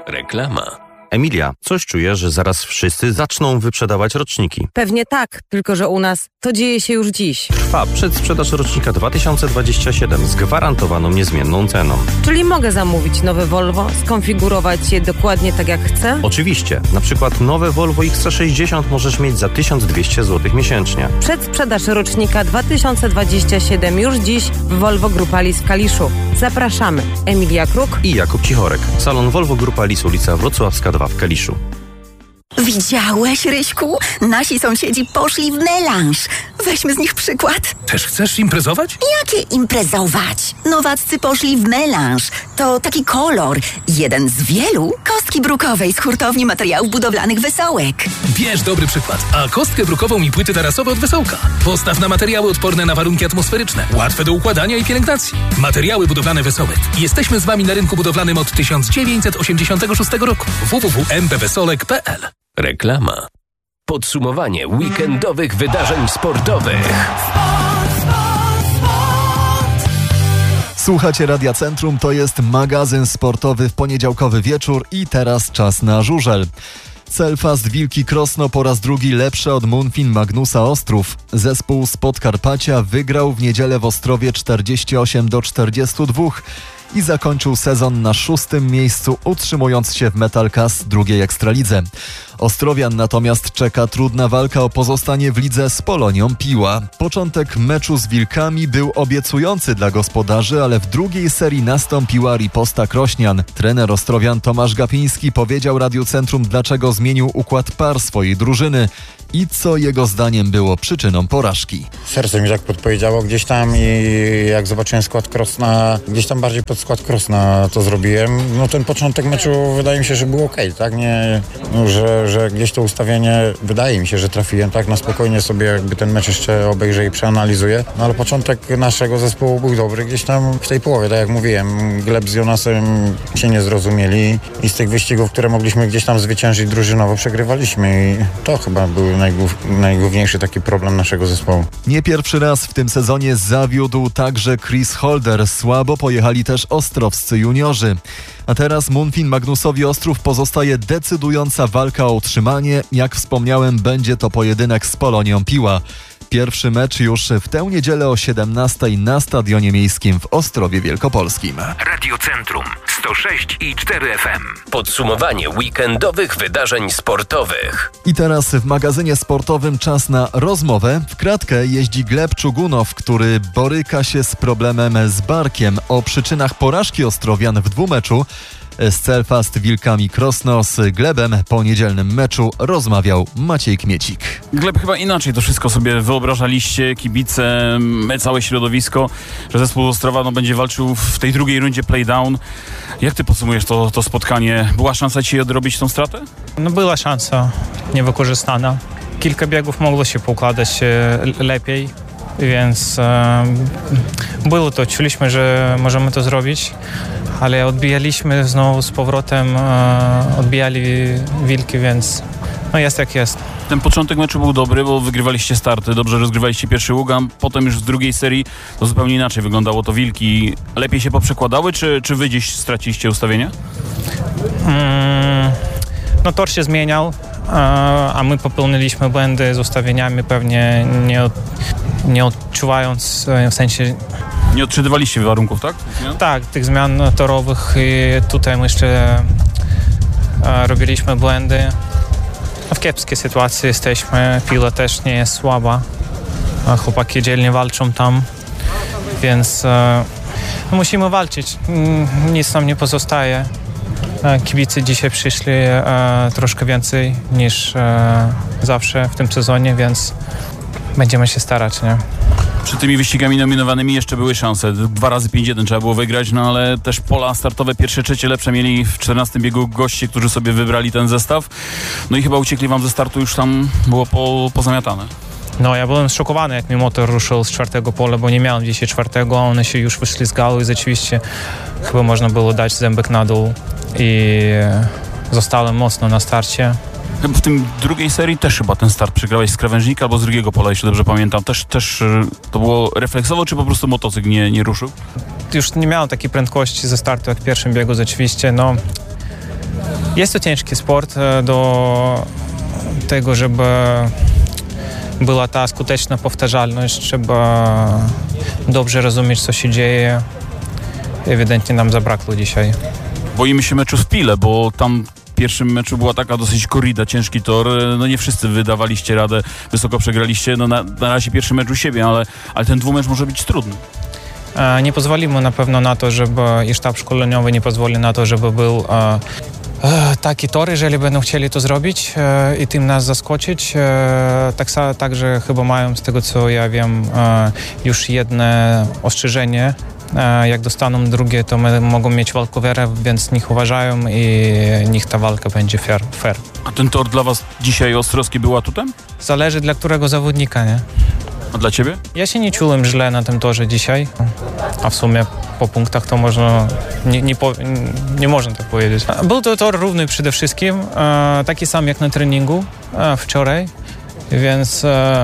Reklama. Emilia, coś czuję, że zaraz wszyscy zaczną wyprzedawać roczniki. Pewnie tak, tylko że u nas to dzieje się już dziś. Trwa przedsprzedaż rocznika 2027 z gwarantowaną niezmienną ceną. Czyli mogę zamówić nowe Volvo, skonfigurować je dokładnie tak jak chcę? Oczywiście. Na przykład nowe Volvo XC60 możesz mieć za 1200 zł miesięcznie. Przedsprzedaż rocznika 2027 już dziś w Volvo Grupa Lis w Kaliszu. Zapraszamy. Emilia Kruk I Jakub Cichorek. Salon Volvo Grupa Lis, ulica Wrocławska 2 w Kaliszu. Widziałeś, Ryśku? Nasi sąsiedzi poszli w melanż. Weźmy z nich przykład. Też chcesz imprezować? Jakie imprezować? Nowaccy poszli w melanż. To taki kolor. Jeden z wielu. Kostki brukowej z hurtowni materiałów budowlanych Wesołek. Bierz dobry przykład. A kostkę brukową i płyty tarasowe od Wesołka. Postaw na materiały odporne na warunki atmosferyczne. Łatwe do układania i pielęgnacji. Materiały budowlane Wesołek. Jesteśmy z Wami na rynku budowlanym od 1986 roku. www.mpwesolek.pl. Reklama. Podsumowanie weekendowych wydarzeń sportowych. Słuchacie Radia Centrum, to jest magazyn sportowy w poniedziałkowy wieczór i teraz czas na żużel. Selfast Wilki Krosno po raz drugi lepsze od Munfin Magnusa Ostrów. Zespół z Podkarpacia wygrał w niedzielę w Ostrowie 48-42 i zakończył sezon na 6. miejscu, utrzymując się w Metal Class drugiej Ekstralidze. Ostrowian natomiast czeka trudna walka o pozostanie w lidze z Polonią Piła. Początek meczu z Wilkami był obiecujący dla gospodarzy, ale w drugiej serii nastąpiła riposta Krośnian. Trener Ostrowian Tomasz Gapiński powiedział Radiu Centrum, dlaczego zmienił układ par swojej drużyny i co jego zdaniem było przyczyną porażki. Serce mi tak podpowiedziało gdzieś tam i jak zobaczyłem skład Krosna, gdzieś tam bardziej pod skład Krosna to zrobiłem. No ten początek meczu wydaje mi się, że był okej, tak? Nie, no, że gdzieś to ustawienie, wydaje mi się, że trafiłem, tak? Na spokojnie sobie jakby ten mecz jeszcze obejrzę i przeanalizuję. No ale początek naszego zespołu był dobry gdzieś tam w tej połowie, tak jak mówiłem. Gleb z Jonasem się nie zrozumieli i z tych wyścigów, które mogliśmy gdzieś tam zwyciężyć drużynowo, przegrywaliśmy i to chyba był najgłówniejszy taki problem naszego zespołu. Nie pierwszy raz w tym sezonie zawiódł także Chris Holder. Słabo pojechali też ostrowscy juniorzy. A teraz Munfin Magnusowi Ostrów pozostaje decydująca walka o utrzymanie. Jak wspomniałem, będzie to pojedynek z Polonią Piła. Pierwszy mecz już w tę niedzielę o 17:00 na Stadionie Miejskim w Ostrowie Wielkopolskim. Radio Centrum 106,4 FM. Podsumowanie weekendowych wydarzeń sportowych. I teraz w magazynie sportowym czas na rozmowę. W kratkę jeździ Gleb Czugunow, który boryka się z problemem z barkiem. O przyczynach porażki Ostrowian w dwumeczu z Selfast Wilkami Krosno z Glebem po niedzielnym meczu rozmawiał Maciej Kmiecik. Gleb, chyba inaczej to wszystko sobie wyobrażaliście, kibice, całe środowisko, że zespół Ostrowa będzie walczył w tej drugiej rundzie playdown. Jak ty podsumujesz to spotkanie? Była szansa ci odrobić tą stratę? No była szansa niewykorzystana. Kilka biegów mogło się poukładać lepiej, więc było to, czuliśmy, że możemy to zrobić, ale odbijaliśmy znowu z powrotem, odbijali Wilki, więc no jest jak jest. Ten początek meczu był dobry, bo wygrywaliście starty, dobrze rozgrywaliście pierwszy łuk, a potem już w drugiej serii to zupełnie inaczej wyglądało. To Wilki lepiej się poprzekładały, czy wy gdzieś straciliście ustawienie? No tor się zmieniał, a my popełniliśmy błędy z ustawieniami, pewnie nie odczuwając, w sensie... Nie odczytywaliście warunków, tak? Tak, tych zmian torowych i tutaj my jeszcze robiliśmy błędy. No, w kiepskiej sytuacji jesteśmy, Pila też nie jest słaba, chłopaki dzielnie walczą tam, więc musimy walczyć, nic nam nie pozostaje. Kibice dzisiaj przyszli troszkę więcej niż zawsze w tym sezonie, więc będziemy się starać, nie? Przed tymi wyścigami nominowanymi jeszcze były szanse. 2 razy 5-1 trzeba było wygrać, no ale też pola startowe pierwsze, trzecie lepsze mieli w 14 biegu goście, którzy sobie wybrali ten zestaw. No i chyba uciekli wam ze startu, już tam było pozamiatane. No ja byłem zszokowany, jak mi motor ruszył z 4. pola, bo nie miałem dzisiaj 4, a one się już wyślizgały i rzeczywiście chyba można było dać zębek na dół i zostałem mocno na starcie. W tym drugiej serii też chyba ten start przegrałeś z krawężnika albo z drugiego pola, jeśli dobrze pamiętam. Też to było refleksowo, czy po prostu motocykl nie ruszył? Już nie miałem takiej prędkości ze startu jak w pierwszym biegu, rzeczywiście. No, Jest to ciężki sport do tego, żeby była ta skuteczna powtarzalność, trzeba dobrze rozumieć, co się dzieje. Ewidentnie nam zabrakło dzisiaj. Boimy się meczu w Pile, bo tam w pierwszym meczu była taka dosyć korrida, ciężki tor. No nie wszyscy wydawaliście radę, wysoko przegraliście. No na razie pierwszy mecz u siebie, ale ten dwumecz może być trudny. Nie pozwolimy na pewno na to, żeby i sztab szkoleniowy nie pozwoli na to, żeby był taki tor, jeżeli będą chcieli to zrobić i tym nas zaskoczyć. Także chyba mają, z tego co ja wiem, już jedno ostrzeżenie. Jak dostaną drugie, to mogą mieć walkowerę, więc niech uważają i niech ta walka będzie fair. A ten tor dla was dzisiaj Ostrowski był atutem? Zależy dla którego zawodnika, nie? A dla ciebie? Ja się nie czułem źle na tym torze dzisiaj, a w sumie po punktach to można, nie można tak powiedzieć. Był to tor równy przede wszystkim, taki sam jak na treningu wczoraj, więc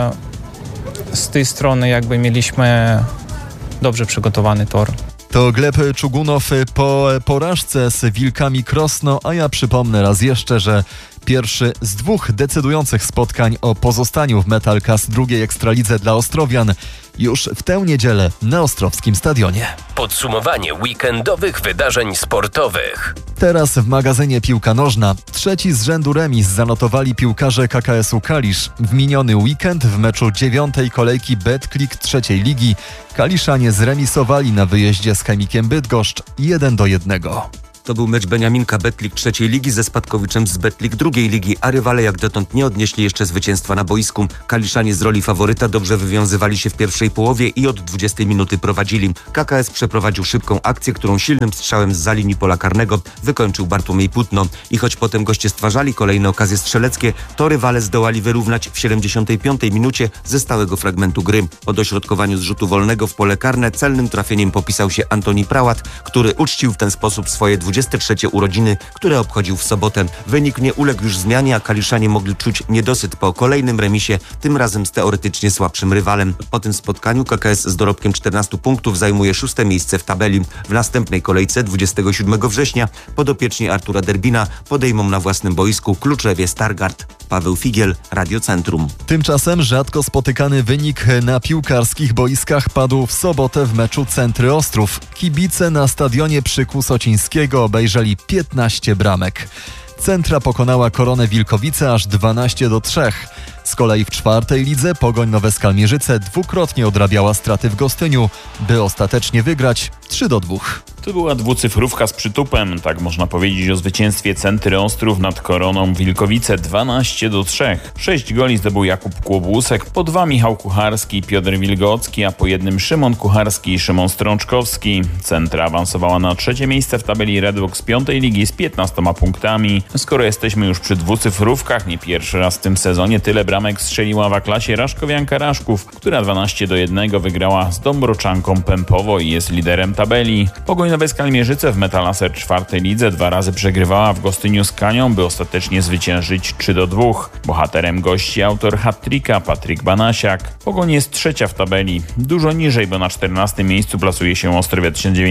z tej strony jakby mieliśmy dobrze przygotowany tor. To Gleb Czugunow po porażce z Wilkami Krosno, a ja przypomnę raz jeszcze, że pierwszy z 2 decydujących spotkań o pozostaniu w Metal Cast drugiej Ekstralidze dla Ostrowian już w tę niedzielę na Ostrowskim Stadionie. Podsumowanie weekendowych wydarzeń sportowych. Teraz w magazynie Piłka Nożna. 3. z rzędu remis zanotowali piłkarze KKS-u Kalisz. W miniony weekend w meczu 9. kolejki Betclic 3. ligi Kaliszanie zremisowali na wyjeździe z Chemikiem Bydgoszcz 1-1. To był mecz Beniaminka Betclic 3. ligi ze Spadkowiczem z Betclic 2. ligi, a rywale jak dotąd nie odnieśli jeszcze zwycięstwa na boisku. Kaliszanie z roli faworyta dobrze wywiązywali się w pierwszej połowie i od 20 minuty prowadzili. KKS przeprowadził szybką akcję, którą silnym strzałem zza linii pola karnego wykończył Bartłomiej Płótno. I choć potem goście stwarzali kolejne okazje strzeleckie, to rywale zdołali wyrównać w 75 minucie ze stałego fragmentu gry. Po dośrodkowaniu z rzutu wolnego w pole karne celnym trafieniem popisał się Antoni Prałat, który uczcił w ten sposób swoje 23 urodziny, które obchodził w sobotę. Wynik nie uległ już zmianie, a Kaliszanie mogli czuć niedosyt po kolejnym remisie, tym razem z teoretycznie słabszym rywalem. Po tym spotkaniu KKS z dorobkiem 14 punktów zajmuje 6. miejsce w tabeli. W następnej kolejce 27 września podopieczni Artura Derbina podejmą na własnym boisku Kluczewie Stargard. Paweł Figiel, Radio Centrum. Tymczasem rzadko spotykany wynik na piłkarskich boiskach padł w sobotę w meczu Centry Ostrów. Kibice na stadionie przy Kusocińskiego obejrzeli 15 bramek. Centra pokonała Koronę Wilkowice aż 12-3. Z kolei w 4. lidze Pogoń Nowe Skalmierzyce dwukrotnie odrabiała straty w Gostyniu, by ostatecznie wygrać 3-2. To była dwucyfrówka z przytupem, tak można powiedzieć o zwycięstwie Centry Ostrów nad Koroną Wilkowice 12-3. 6 goli zdobył Jakub Kłobusek, po 2 Michał Kucharski i Piotr Wilgocki, a po 1 Szymon Kucharski i Szymon Strączkowski. Centra awansowała na 3. miejsce w tabeli Redbox 5. ligi z 15 punktami. Skoro jesteśmy już przy dwucyfrówkach, nie pierwszy raz w tym sezonie tyle bramek strzeliła w A-klasie Raszkowianka Raszków, która 12-1 wygrała z Dąbroczanką Pępowo i jest liderem tabeli. Pogoń Nowe Skalmierzyce w Metalaser 4. lidze 2 razy przegrywała w Gostyniu z Kanią, by ostatecznie zwyciężyć 3-2. Bohaterem gości autor hat-tricka Patryk Banasiak. Pogoń jest 3. w tabeli. Dużo niżej, bo na 14. miejscu plasuje się Ostrowia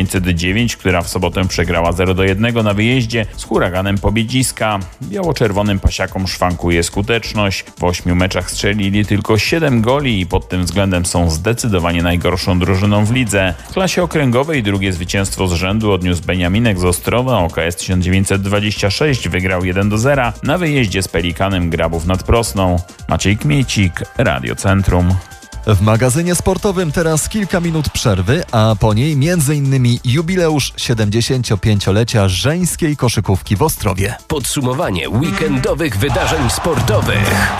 1909, która w sobotę przegrała 0-1 na wyjeździe z Huraganem Pobiedziska. Biało-czerwonym pasiakom szwankuje skuteczność. W 8 meczach strzelili tylko 7 goli i pod tym względem są zdecydowanie najgorszą drużyną w lidze. W klasie okręgowej drugie zwycięstwo z rzędu odniósł Beniaminek z Ostrowa. OKS 1926 wygrał 1-0 na wyjeździe z Pelikanem Grabów nad Prosną. Maciej Kmiecik, Radio Centrum. W magazynie sportowym teraz kilka minut przerwy, a po niej m.in. jubileusz 75-lecia żeńskiej koszykówki w Ostrowie. Podsumowanie weekendowych wydarzeń sportowych.